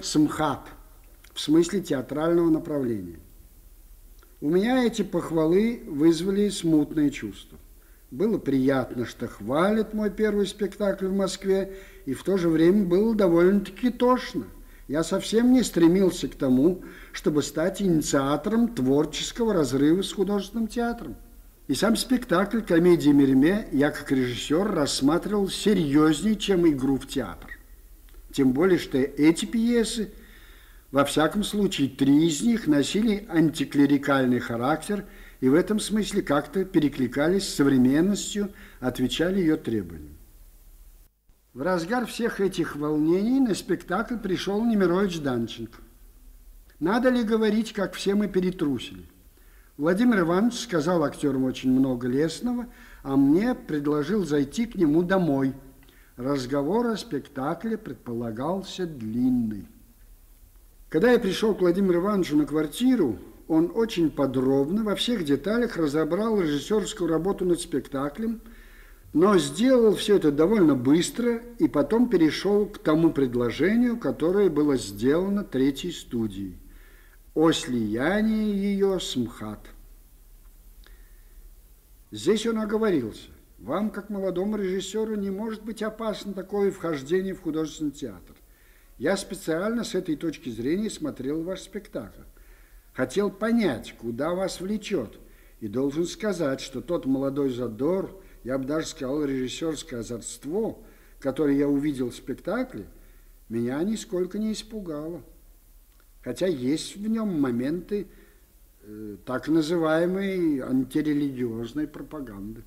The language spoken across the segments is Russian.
«Смхат» в смысле театрального направления. У меня эти похвалы вызвали смутные чувства. Было приятно, что хвалят мой первый спектакль в Москве, и в то же время было довольно-таки тошно. Я совсем не стремился к тому, чтобы стать инициатором творческого разрыва с художественным театром. И сам спектакль комедии Мериме я как режиссер рассматривал серьезнее, чем игру в театр. Тем более, что эти пьесы, во всяком случае, 3 из них носили антиклерикальный характер и в этом смысле как-то перекликались с современностью, отвечали ее требованиям. В разгар всех этих волнений на спектакль пришел Немирович Данченко. Надо ли говорить, как все мы перетрусили? Владимир Иванович сказал актерам очень много лестного, а мне предложил зайти к нему домой. Разговор о спектакле предполагался длинный. Когда я пришел к Владимиру Ивановичу на квартиру, он очень подробно, во всех деталях разобрал режиссерскую работу над спектаклем, но сделал все это довольно быстро и потом перешел к тому предложению, которое было сделано 3-й студией, о слиянии ее с МХАТ. Здесь он оговорился. Вам, как молодому режиссеру, не может быть опасно такое вхождение в художественный театр. Я специально с этой точки зрения смотрел ваш спектакль. Хотел понять, куда вас влечет. И должен сказать, что тот молодой задор, я бы даже сказал, режиссерское озорство, которое я увидел в спектакле, меня нисколько не испугало. Хотя есть в нем моменты так называемой антирелигиозной пропаганды.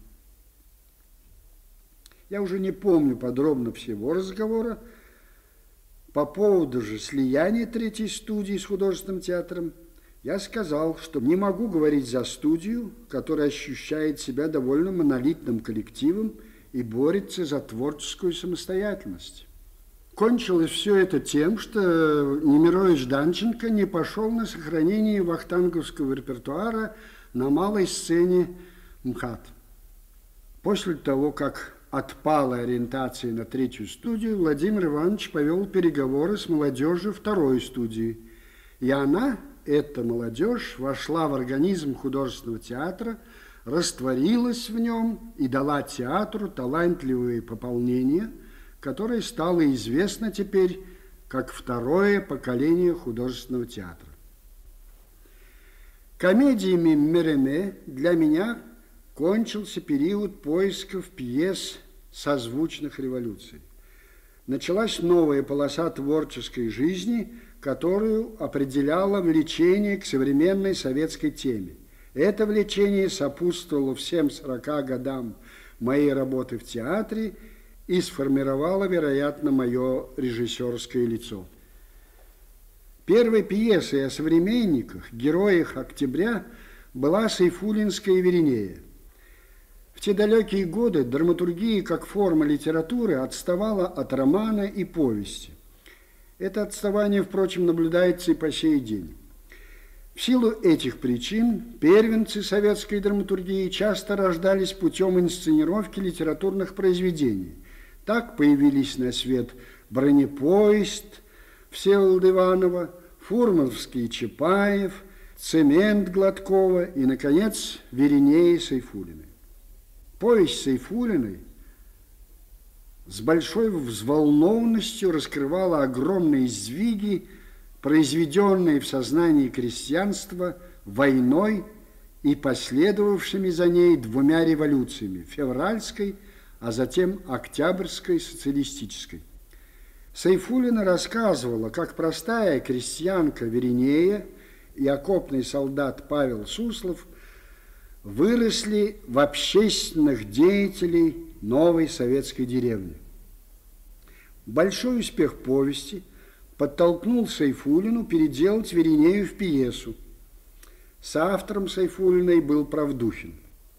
Я уже не помню подробно всего разговора. По поводу же слияния 3-й студии с художественным театром я сказал, что не могу говорить за студию, которая ощущает себя довольно монолитным коллективом и борется за творческую самостоятельность. Кончилось все это тем, что Немирович Данченко не пошел на сохранение вахтанговского репертуара на малой сцене МХАТ. После того, как отпала ориентация на 3-ю студию, Владимир Иванович повел переговоры с молодежью 2-й студии. И она, эта молодежь, вошла в организм художественного театра, растворилась в нем и дала театру талантливые пополнения, которое стало известно теперь как 2-е поколение художественного театра. Комедиями Мериме для меня кончился период поисков пьес созвучных революций. Началась новая полоса творческой жизни, которую определяло влечение к современной советской теме. Это влечение сопутствовало всем 40 годам моей работы в театре и сформировало, вероятно, мое режиссерское лицо. Первой пьесой о современниках, героях октября, была Сайфуллинская «Веринея». В те далекие годы драматургия как форма литературы отставала от романа и повести. Это отставание, впрочем, наблюдается и по сей день. В силу этих причин первенцы советской драматургии часто рождались путем инсценировки литературных произведений. Так появились на свет «Бронепоезд» Всеволода Иванова, «Фурмановский» Чапаев, «Цемент» Гладкова и, наконец, «Веринея» Сайфуллиной. Повесть Сайфуллиной с большой взволнованностью раскрывала огромные сдвиги, произведенные в сознании крестьянства войной и последовавшими за ней 2 революциями – февральской, а затем октябрьской социалистической. Сайфуллина рассказывала, как простая крестьянка Веринея и окопный солдат Павел Суслов выросли в общественных деятелей новой советской деревни. Большой успех повести подтолкнул Сайфуллину переделать Веринею в пьесу. Соавтором Сайфуллиной был Правдухин.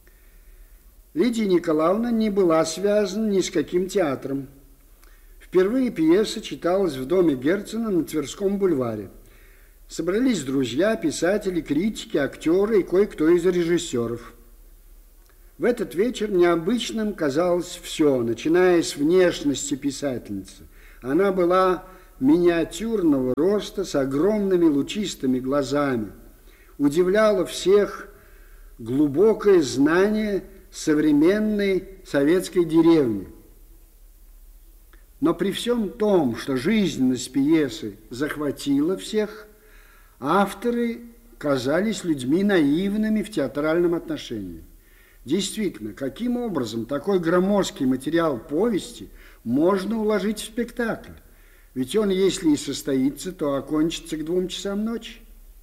Лидия Николаевна не была связана ни с каким театром. Впервые пьеса читалась в доме Герцена на Тверском бульваре. Собрались друзья, писатели, критики, актеры и кое-кто из режиссеров. В этот вечер необычным казалось все, начиная с внешности писательницы. Она была миниатюрного роста с огромными лучистыми глазами. Удивляло всех глубокое знание современной советской деревни. Но при всем том, что жизненность пьесы захватила всех, авторы казались людьми наивными в театральном отношении. Действительно, каким образом такой громоздкий материал повести можно уложить в спектакль? Ведь он, если и состоится, то окончится к 2 часам ночи.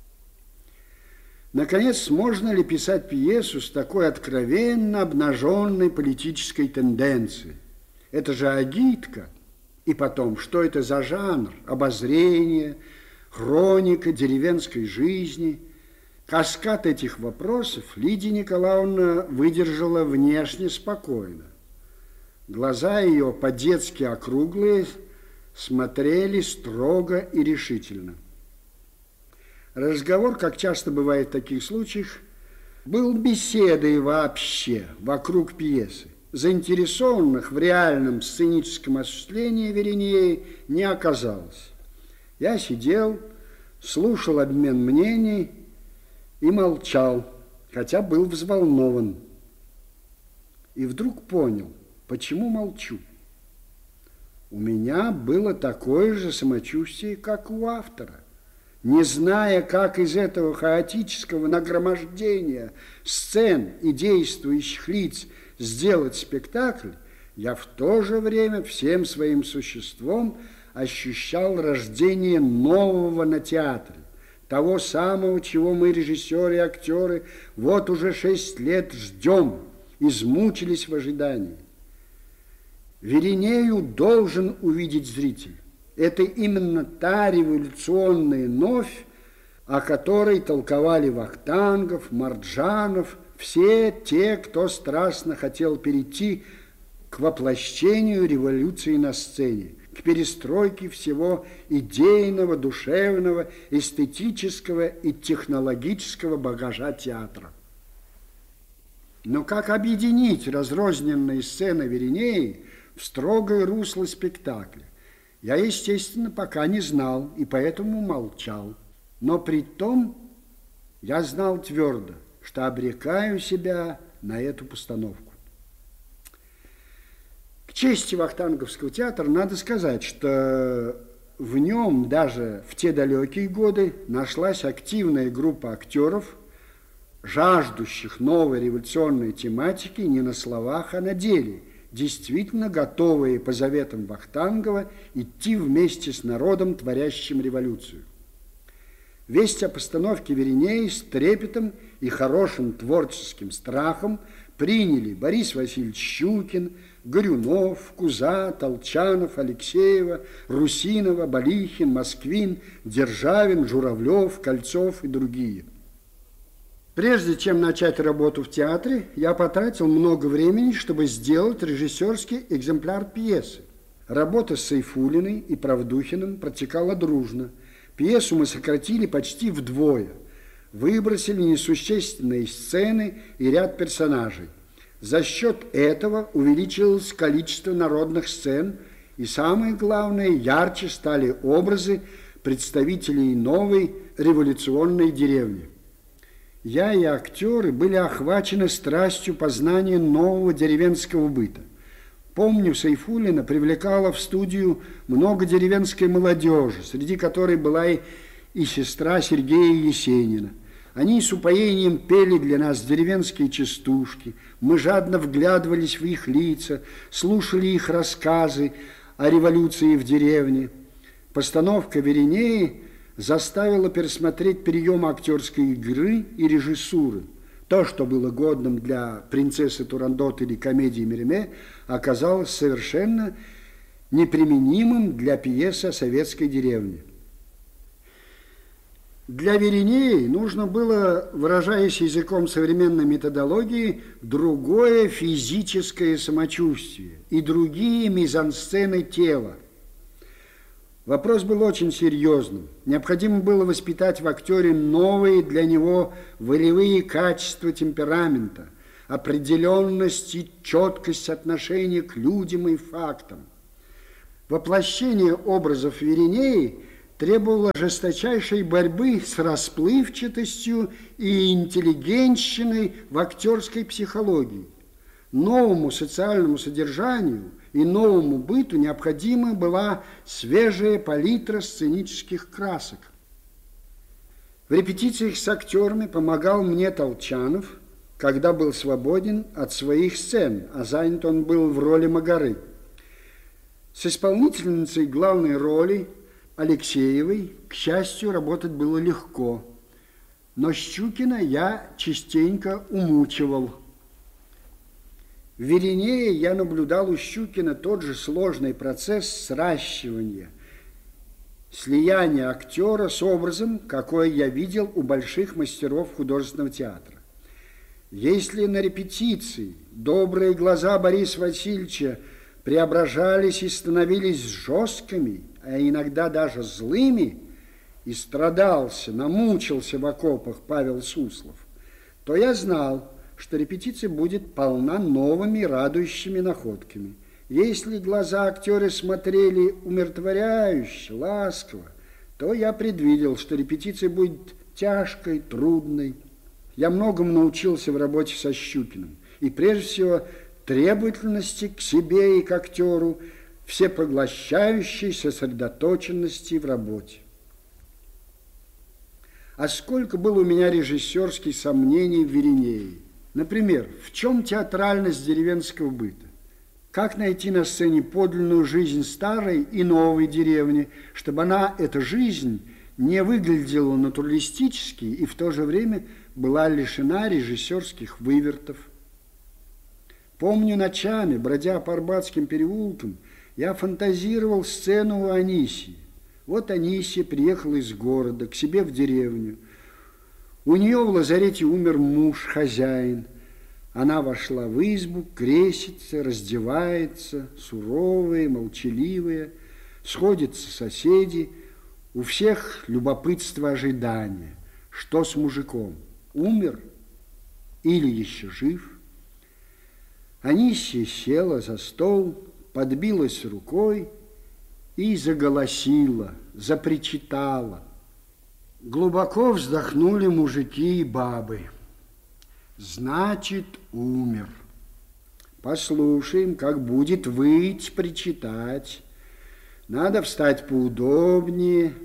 Наконец, можно ли писать пьесу с такой откровенно обнаженной политической тенденцией? Это же агитка. И потом, что это за жанр? Обозрение, хроника деревенской жизни. Каскад этих вопросов Лидия Николаевна выдержала внешне спокойно. Глаза ее, по-детски округлые, смотрели строго и решительно. Разговор, как часто бывает в таких случаях, был беседой вообще вокруг пьесы. Заинтересованных в реальном сценическом осуществлении Веринеи не оказалось. Я сидел, слушал обмен мнений и молчал, хотя был взволнован. И вдруг понял, почему молчу. У меня было такое же самочувствие, как у автора. Не зная, как из этого хаотического нагромождения сцен и действующих лиц сделать спектакль, я в то же время всем своим существом ощущал рождение нового на театре, того самого, чего мы, режиссеры и актеры, вот уже 6 лет ждем, измучились в ожидании. Веринею должен увидеть зритель. Это именно та революционная новь, о которой толковали Вахтангов, Марджанов, все те, кто страстно хотел перейти к воплощению революции на сцене, к перестройке всего идейного, душевного, эстетического и технологического багажа театра. Но как объединить разрозненные сцены Веринеи в строгое русло спектакля? Я, естественно, пока не знал и поэтому молчал. Но при том я знал твердо, что обрекаю себя на эту постановку. К чести Вахтанговского театра надо сказать, что в нем даже в те далекие годы нашлась активная группа актеров, жаждущих новой революционной тематики не на словах, а на деле, действительно готовые по заветам Вахтангова идти вместе с народом, творящим революцию. Весть о постановке Веринеи с трепетом и хорошим творческим страхом приняли Борис Васильевич Щукин, Горюнов, Куза, Толчанов, Алексеева, Русинова, Балихин, Москвин, Державин, Журавлев, Кольцов и другие. Прежде чем начать работу в театре, я потратил много времени, чтобы сделать режиссерский экземпляр пьесы. Работа с Сайфуллиной и Правдухиным протекала дружно. Пьесу мы сократили почти вдвое. Выбросили несущественные сцены и ряд персонажей. За счет этого увеличилось количество народных сцен, и самое главное, ярче стали образы представителей новой революционной деревни. Я и актеры были охвачены страстью познания нового деревенского быта. Помню, Сайфуллина привлекала в студию много деревенской молодежи, среди которой была и сестра Сергея Есенина. Они с упоением пели для нас деревенские частушки. Мы жадно вглядывались в их лица, слушали их рассказы о революции в деревне. Постановка Веринеи заставила пересмотреть прием актерской игры и режиссуры. То, что было годным для «Принцессы Турандот» или комедии Мериме, оказалось совершенно неприменимым для пьесы о советской деревне. Для Веринеи нужно было, выражаясь языком современной методологии, другое физическое самочувствие и другие мизансцены тела. Вопрос был очень серьезным. Необходимо было воспитать в актере новые для него волевые качества темперамента, определенность и четкость отношения к людям и фактам. Воплощение образов Веринеи требовало жесточайшей борьбы с расплывчатостью и интеллигентщиной в актерской психологии. Новому социальному содержанию и новому быту необходима была свежая палитра сценических красок. В репетициях с актерами помогал мне Толчанов, когда был свободен от своих сцен, а занят он был в роли Магары. С исполнительницей главной роли Алексеевой, к счастью, работать было легко, но Щукина я частенько умучивал. В Веринее я наблюдал у Щукина тот же сложный процесс сращивания, слияния актера с образом, какой я видел у больших мастеров художественного театра. Если на репетиции добрые глаза Бориса Васильевича преображались и становились жесткими, а иногда даже злыми, и страдался, намучился в окопах Павел Суслов, то я знал, что репетиция будет полна новыми радующими находками. Если глаза актера смотрели умиротворяюще, ласково, то я предвидел, что репетиция будет тяжкой, трудной. Я многому научился в работе со Щукиным, и прежде всего требовательности к себе и к актеру, всепоглощающей сосредоточенности в работе. А сколько было у меня режиссерских сомнений в Веринее. Например, в чем театральность деревенского быта? Как найти на сцене подлинную жизнь старой и новой деревни, чтобы она, эта жизнь, не выглядела натуралистически и в то же время была лишена режиссерских вывертов? Помню, ночами, бродя по Арбатским переулкам, я фантазировал сцену у Анисии. Вот Анисия приехала из города к себе в деревню. У нее в лазарете умер муж, хозяин. Она вошла в избу, крестится, раздевается, суровая, молчаливая. Сходятся соседи. У всех любопытство, ожидание. Что с мужиком? Умер или еще жив? Анисия села за стол, подбилась рукой и заголосила, запричитала. Глубоко вздохнули мужики и бабы. Значит, умер. Послушаем, как будет выть, причитать. Надо встать поудобнее.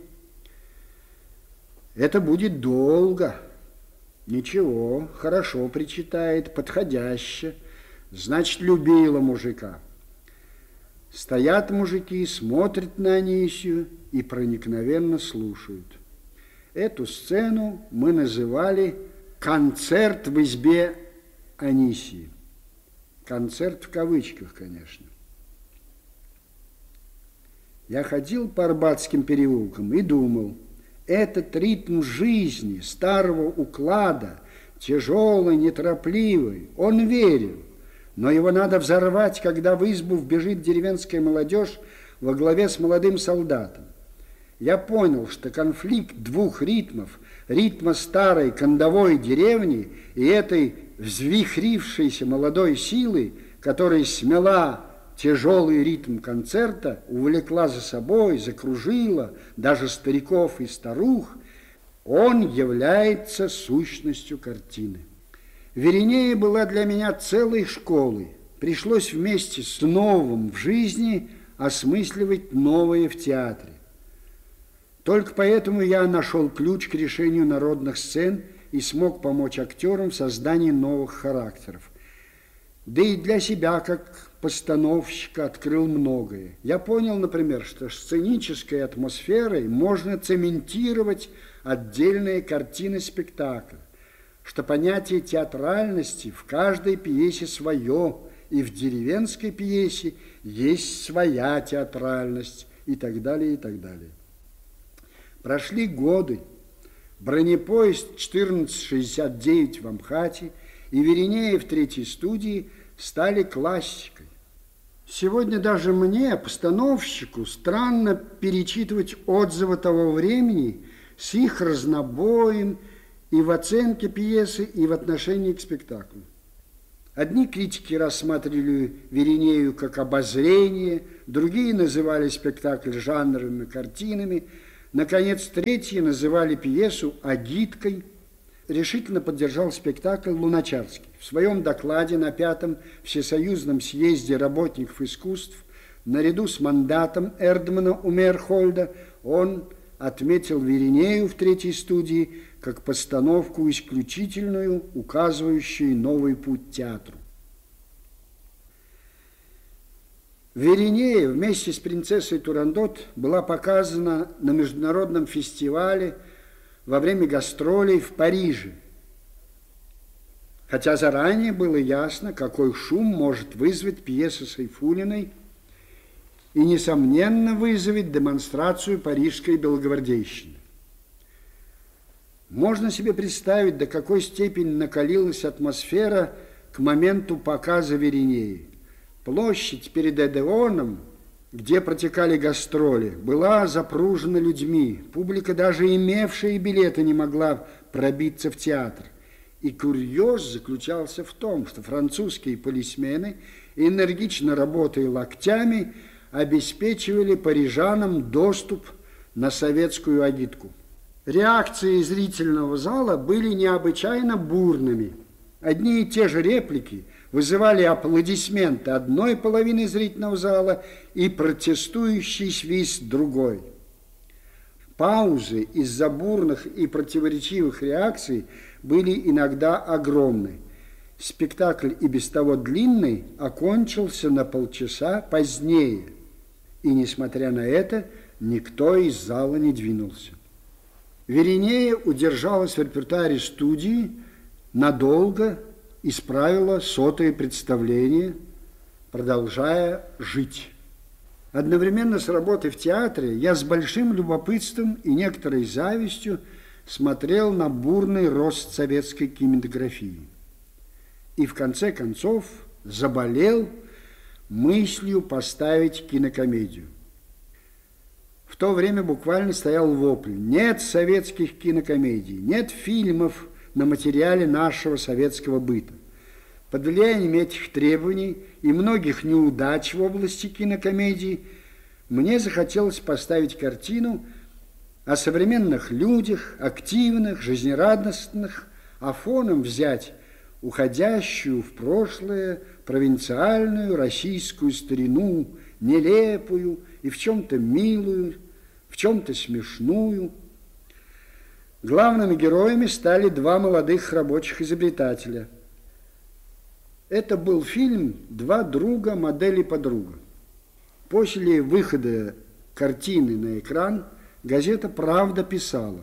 Это будет долго. Ничего, хорошо причитает, подходяще. Значит, любила мужика. Стоят мужики, смотрят на Анисию и проникновенно слушают. Эту сцену мы называли «концерт в избе Анисии». Концерт в кавычках, конечно. Я ходил по Арбатским переулкам и думал, этот ритм жизни, старого уклада, тяжелый, неторопливый, он верен. Но его надо взорвать, когда в избу вбежит деревенская молодежь во главе с молодым солдатом. Я понял, что конфликт двух ритмов, ритма старой кондовой деревни и этой взвихрившейся молодой силы, которая смела тяжелый ритм концерта, увлекла за собой, закружила даже стариков и старух, он является сущностью картины. Веринея была для меня целой школой. Пришлось вместе с новым в жизни осмысливать новое в театре. Только поэтому я нашел ключ к решению народных сцен и смог помочь актерам в создании новых характеров. Да и для себя, как постановщика, открыл многое. Я понял, например, что сценической атмосферой можно цементировать отдельные картины спектакля, что понятие театральности в каждой пьесе свое, и в деревенской пьесе есть своя театральность, и так далее, и так далее. Прошли годы. Бронепоезд 1469 в Амхате и Веринея в третьей студии стали классикой. Сегодня даже мне, постановщику, странно перечитывать отзывы того времени с их разнобоем и в оценке пьесы, и в отношении к спектаклю. Одни критики рассматривали Веринею как обозрение, другие называли спектакль жанровыми картинами, наконец, третьи называли пьесу агиткой. Решительно поддержал спектакль Луначарский. В своем докладе на 5-м Всесоюзном съезде работников искусств наряду с мандатом Эрдмана у Мейерхольда он отметил Веринею в 3-й студии как постановку исключительную, указывающую новый путь театру. Веринея вместе с принцессой Турандот была показана на международном фестивале во время гастролей в Париже. Хотя заранее было ясно, какой шум может вызвать пьеса Сайфуллиной и, несомненно, вызовет демонстрацию парижской белогвардейщины. Можно себе представить, до какой степени накалилась атмосфера к моменту показа Веринеи. Площадь перед Одеоном, где протекали гастроли, была запружена людьми. Публика, даже имевшая билеты, не могла пробиться в театр. И курьез заключался в том, что французские полисмены, энергично работая локтями, обеспечивали парижанам доступ на советскую агитку. Реакции зрительного зала были необычайно бурными. Одни и те же реплики вызывали аплодисменты одной половины зрительного зала и протестующий свист другой. Паузы из-за бурных и противоречивых реакций были иногда огромны. Спектакль, и без того длинный, окончился на полчаса позднее, и, несмотря на это, никто из зала не двинулся. Веринея удержалась в репертуаре студии надолго, исправила 100-е представление, продолжая жить. Одновременно с работой в театре я с большим любопытством и некоторой завистью смотрел на бурный рост советской кинематографии. И в конце концов заболел мыслью поставить кинокомедию. В то время буквально стоял вопль: нет советских кинокомедий, нет фильмов на материале нашего советского быта. Под влиянием этих требований и многих неудач в области кинокомедии мне захотелось поставить картину о современных людях, активных, жизнерадостных, а фоном взять уходящую в прошлое провинциальную российскую старину, нелепую и в чем-то милую, в чем-то смешную. Главными героями стали два молодых рабочих изобретателя. Это был фильм «Два друга, модель и подруга». После выхода картины на экран газета «Правда» писала: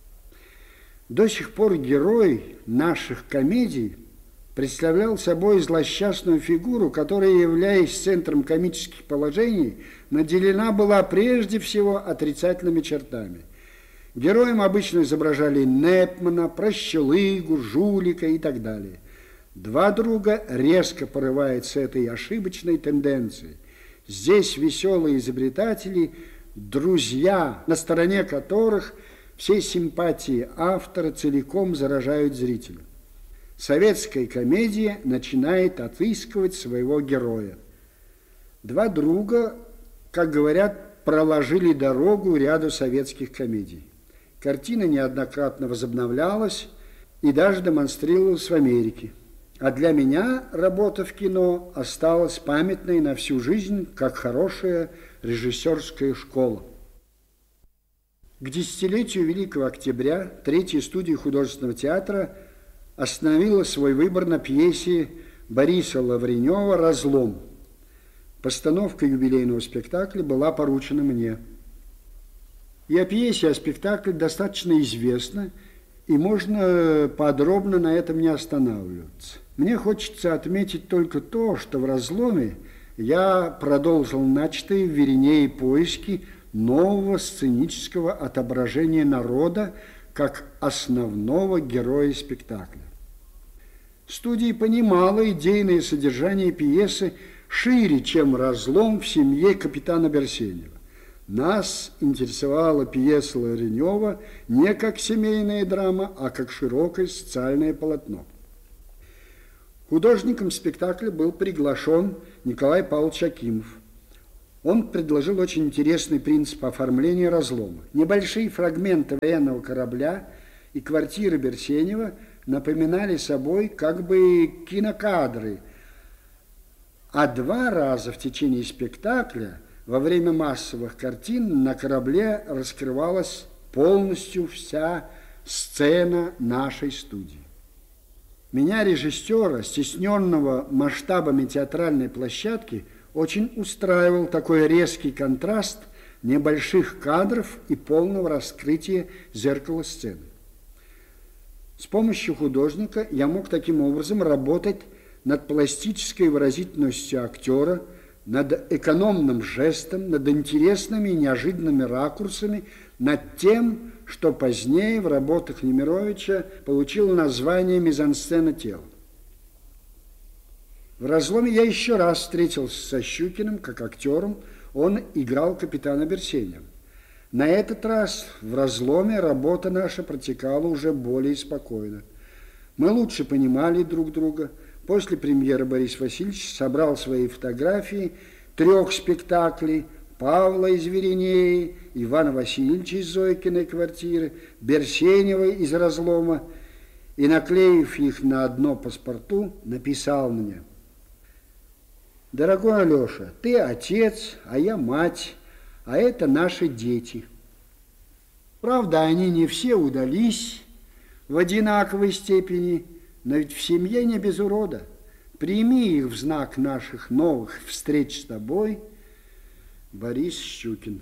до сих пор герой наших комедий представлял собой злосчастную фигуру, которая, являясь центром комических положений, наделена была прежде всего отрицательными чертами. Героем обычно изображали Непмана, прощелыгу, жулика и так далее. «Два друга» резко порывает с этой ошибочной тенденцией. Здесь веселые изобретатели – друзья, на стороне которых все симпатии автора целиком заражают зрителя. Советская комедия начинает отыскивать своего героя. «Два друга», как говорят, проложили дорогу ряду советских комедий. Картина неоднократно возобновлялась и даже демонстрировалась в Америке. А для меня работа в кино осталась памятной на всю жизнь, как хорошая режиссерская школа. К десятилетию Великого Октября 3-я студия художественного театра остановила свой выбор на пьесе Бориса Лавренева «Разлом». Постановка юбилейного спектакля была поручена мне. И о пьесе, о спектакле достаточно известно, и можно подробно на этом не останавливаться. Мне хочется отметить только то, что в «Разломе» я продолжил начатые в Веринее поиски нового сценического отображения народа как основного героя спектакля. Студия понимала идейное содержание пьесы шире, чем «Разлом в семье капитана Берсенева». Нас интересовала пьеса Лавренева не как семейная драма, а как широкое социальное полотно. Художником спектакля был приглашен Николай Павлович Акимов. Он предложил очень интересный принцип оформления разлома. Небольшие фрагменты военного корабля и квартиры Берсенева напоминали собой как бы кинокадры, а 2 раза в течение спектакля во время массовых картин на корабле раскрывалась полностью вся сцена нашей студии. Меня, режиссера, стесненного масштабами театральной площадки, очень устраивал такой резкий контраст небольших кадров и полного раскрытия зеркала сцены. С помощью художника я мог таким образом работать над пластической выразительностью актера, над экономным жестом, над интересными и неожиданными ракурсами, над тем, что позднее в работах Немировича получило название «Мизансцена тела». В «Разломе» я еще раз встретился со Щукиным как актером, он играл капитана Берсенева. На этот раз в «Разломе» работа наша протекала уже более спокойно. Мы лучше понимали друг друга. После премьеры Борис Васильевич собрал свои фотографии 3 спектаклей: Павла из Веренеи, Ивана Васильевича из Зойкиной квартиры, Берсенева из «Разлома», и, наклеив их на одно паспорту, написал мне: «Дорогой Алеша, ты отец, а я мать, а это наши дети. Правда, они не все удались в одинаковой степени, но ведь в семье не без урода. Прими их в знак наших новых встреч с тобой, Борис Щукин».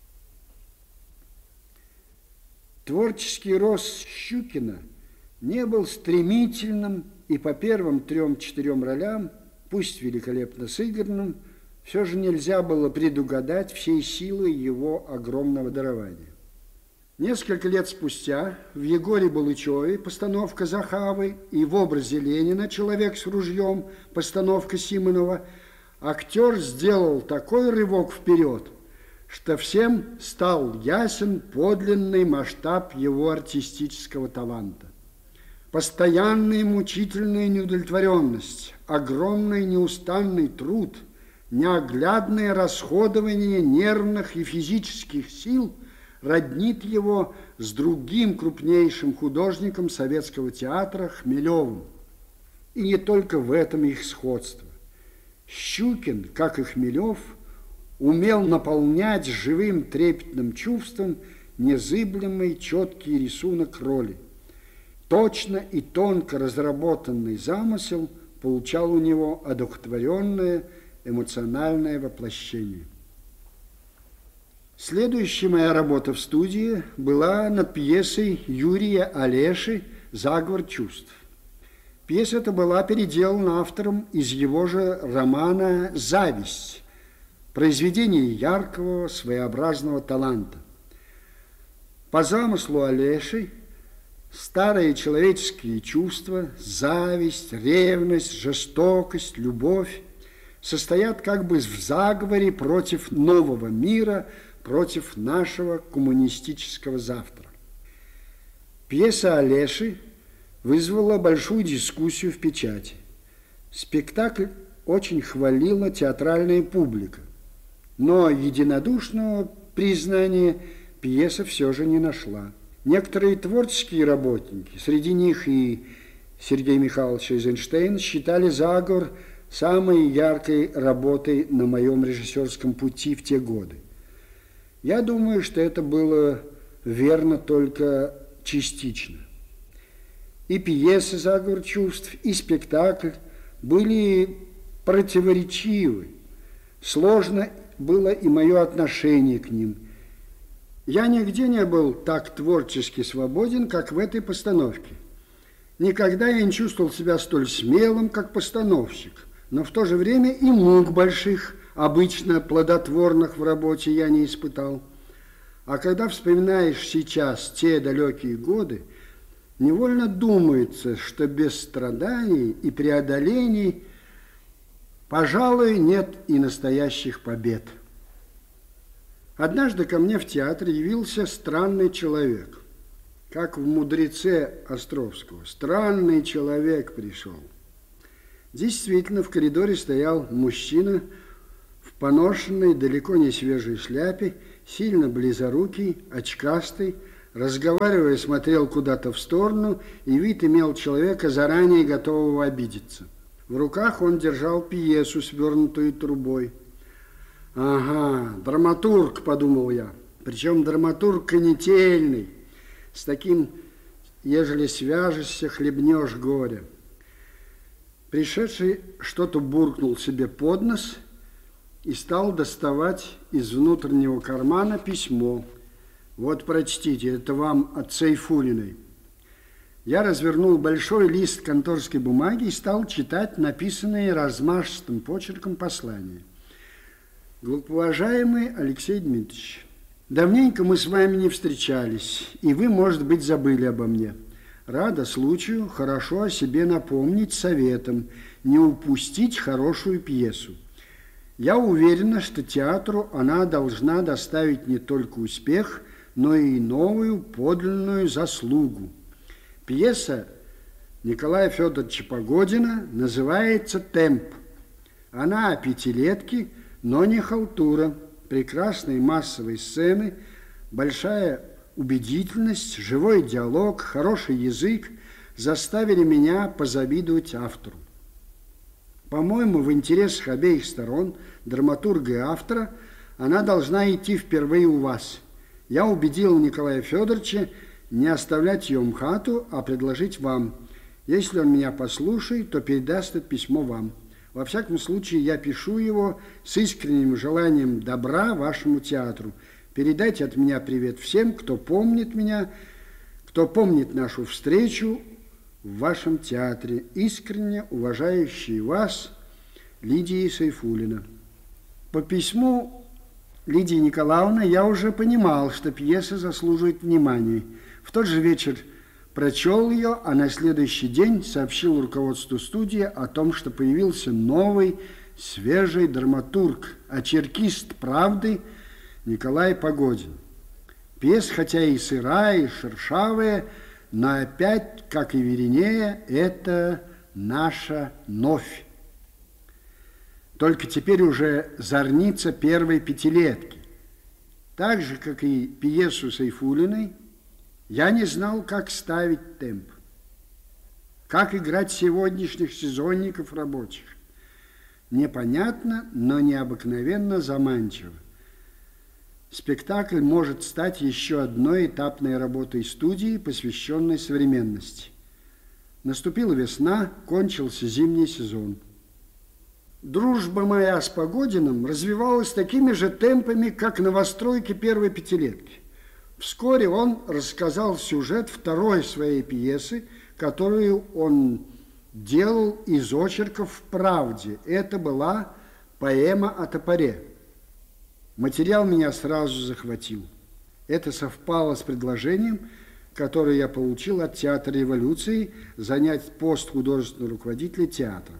Творческий рост Щукина не был стремительным, и по первым 3-4 ролям, пусть великолепно сыгранным, все же нельзя было предугадать всей силы его огромного дарования. Несколько лет спустя в Егоре Балычеве постановка Захавы и в образе Ленина «Человек с ружьем» постановка Симонова актер сделал такой рывок вперед, что всем стал ясен подлинный масштаб его артистического таланта. Постоянная мучительная неудовлетворенность, огромный неустанный труд, неоглядное расходование нервных и физических сил роднит его с другим крупнейшим художником советского театра Хмелевым. И не только в этом их сходство. Щукин, как и Хмелев, умел наполнять живым трепетным чувством незыблемый четкий рисунок роли. Точно и тонко разработанный замысел получал у него одухотворенное эмоциональное воплощение. Следующая моя работа в студии была над пьесой Юрия Олеши «Заговор чувств». Пьеса эта была переделана автором из его же романа «Зависть», произведение яркого, своеобразного таланта. По замыслу Олеши старые человеческие чувства, зависть, ревность, жестокость, любовь состоят как бы в заговоре против нового мира, против нашего коммунистического завтра. Пьеса Олеши вызвала большую дискуссию в печати. Спектакль очень хвалила театральная публика, но единодушного признания пьеса все же не нашла. Некоторые творческие работники, среди них и Сергей Михайлович Эйзенштейн, считали «Заговор» самой яркой работой на моем режиссерском пути в те годы. Я думаю, что это было верно только частично. И пьеса «Заговор чувств», и спектакль были противоречивы. Сложно было и мое отношение к ним. Я нигде не был так творчески свободен, как в этой постановке. Никогда я не чувствовал себя столь смелым, как постановщик, но в то же время и мук больших, обычно плодотворных в работе, я не испытал. А когда вспоминаешь сейчас те далекие годы, невольно думается, что без страданий и преодолений, пожалуй, нет и настоящих побед. Однажды ко мне в театр явился странный человек, как в «Мудреце» Островского. Странный человек пришел. Действительно, в коридоре стоял мужчина в поношенной, далеко не свежей шляпе, сильно близорукий, очкастый, разговаривая, смотрел куда-то в сторону, и вид имел человека, заранее готового обидеться. В руках он держал пьесу, свернутую трубой. «Ага, драматург», — подумал я, причем драматург конетельный, с таким, ежели свяжешься, хлебнешь горе. Пришедший что-то буркнул себе под нос и стал доставать из внутреннего кармана письмо. «Вот, прочтите, это вам от Сайфуллиной». Я развернул большой лист конторской бумаги и стал читать написанные размашистым почерком послание. «Глубоуважаемый Алексей Дмитриевич, давненько мы с вами не встречались, и вы, может быть, забыли обо мне. Рада случаю хорошо о себе напомнить советом, не упустить хорошую пьесу. Я уверена, что театру она должна доставить не только успех, но и новую подлинную заслугу. Пьеса Николая Федоровича Погодина называется «Темп». Она о пятилетке, но не халтура, прекрасные массовые сцены, большая убедительность, живой диалог, хороший язык заставили меня позавидовать автору. По-моему, в интересах обеих сторон, драматурга и автора, она должна идти впервые у вас. Я убедил Николая Федоровича не оставлять ее МХАТу, а предложить вам. Если он меня послушает, то передаст это письмо вам. Во всяком случае, я пишу его с искренним желанием добра вашему театру. Передайте от меня привет всем, кто помнит меня, кто помнит нашу встречу в вашем театре. Искренне уважающий вас, Лидия Сайфуллина». По письму Лидии Николаевны я уже понимал, что пьеса заслуживает внимания. В тот же вечер прочел ее, а на следующий день сообщил руководству студии о том, что появился новый, свежий драматург, очеркист «Правды» Николай Погодин. Пьеса, хотя и сырая, и шершавая, но опять, как и Веринея, это наша новь. Только теперь уже зорница первой пятилетки. Так же, как и пьесу Сайфуллиной, я не знал, как ставить темп, как играть сегодняшних сезонников рабочих. Непонятно, но необыкновенно заманчиво. Спектакль может стать еще одной этапной работой студии, посвященной современности. Наступила весна, кончился зимний сезон. Дружба моя с Погодиным развивалась такими же темпами, как новостройки первой пятилетки. Вскоре он рассказал сюжет второй своей пьесы, которую он делал из очерков в «Правде». Это была поэма о топоре. Материал меня сразу захватил. Это совпало с предложением, которое я получил от Театра революции, занять пост художественного руководителя театра.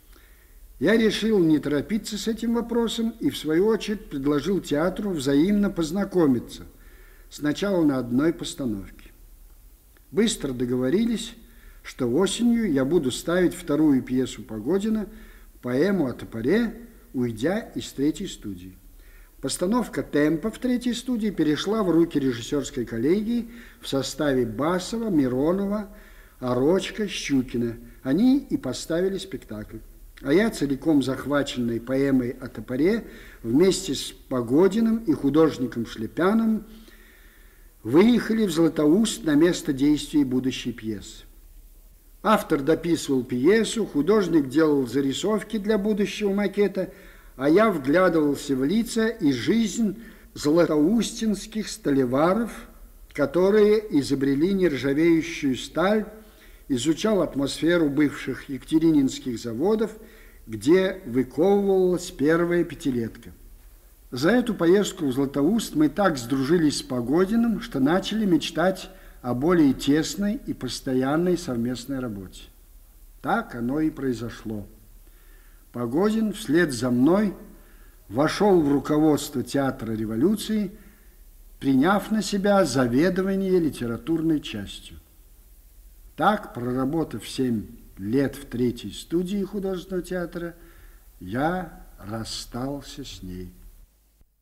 Я решил не торопиться с этим вопросом и, в свою очередь, предложил театру взаимно познакомиться, сначала на одной постановке. Быстро договорились, что осенью я буду ставить вторую пьесу Погодина, поэму о топоре, уйдя из третьей студии. Постановка «Темпа» в третьей студии перешла в руки режиссерской коллегии в составе Басова, Миронова, Орочка, Щукина. Они и поставили спектакль. А я, целиком захваченный поэмой о топоре, вместе с Погодиным и художником Шлепяном выехали в Златоуст на место действия будущей пьесы. Автор дописывал пьесу, художник делал зарисовки для будущего макета, а я вглядывался в лица и жизнь златоустинских сталеваров, которые изобрели нержавеющую сталь, изучал атмосферу бывших екатерининских заводов, где выковывалась первая пятилетка. За эту поездку в Златоуст мы так сдружились с Погодиным, что начали мечтать о более тесной и постоянной совместной работе. Так оно и произошло. Погодин вслед за мной вошел в руководство Театра революции, приняв на себя заведование литературной частью. Так, проработав 7 лет в третьей студии художественного театра, я расстался с ней.